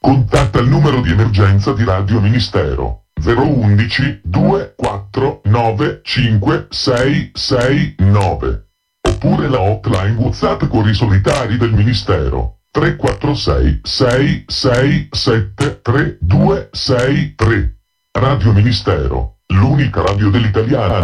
Contatta il numero di emergenza di Radio Ministero 011 249 5669 oppure la hotline WhatsApp Cuori Solitari del Ministero 346 667 3263. Radio Ministero, l'unica radio dell'italiana.